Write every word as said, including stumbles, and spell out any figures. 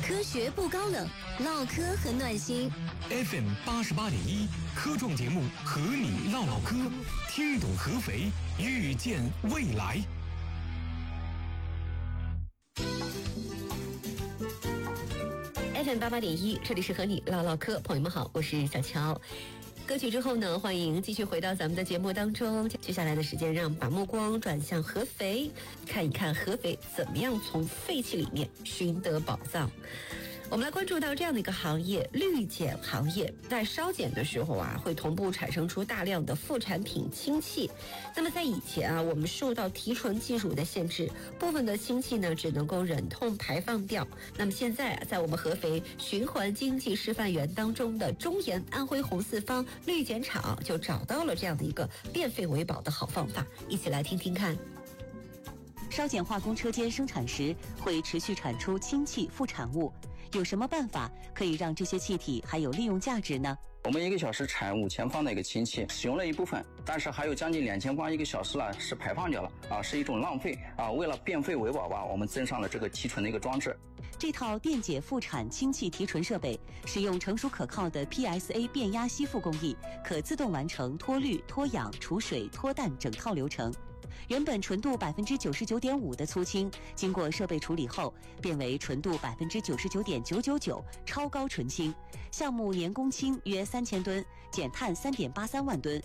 科学不高冷，唠嗑很暖心。 F M 八十八点一科创节目和你唠唠嗑，听懂合肥，遇见未来。 F M 八八点一，这里是和你唠唠嗑，朋友们好，我是小乔。歌曲之后呢，欢迎继续回到咱们的节目当中。接下来的时间，让把目光转向合肥，看一看合肥怎么样从废气里面寻得宝藏。我们来关注到这样的一个行业，绿碱行业。在烧碱的时候啊，会同步产生出大量的副产品氢气。那么在以前啊，我们受到提纯技术的限制，部分的氢气呢只能够忍痛排放掉。那么现在啊，在我们合肥循环经济示范园当中的中研安徽红四方绿碱厂就找到了这样的一个变废为宝的好方法，一起来听听看。 烧碱化工车间生产时会持续产出氢气副产物，有什么办法可以让这些气体还有利用价值呢？ 我们一个小时产五千方的一个氢气，使用了一部分，但是还有将近两千方一个小时呢是排放掉了啊，是一种浪费啊。为了变废为宝吧，我们增上了这个提纯的一个装置。 这套电解副产氢气提纯设备使用成熟可靠的 P S A 变压吸附工艺，可自动完成脱氯、脱氧、除水、脱氮整套流程。原本纯度 百分之九十九点五 的粗氢，经过设备处理后变为纯度 百分之九十九点九九九 超高纯氢。项目年工氢约三千吨，减碳 三点八三万吨，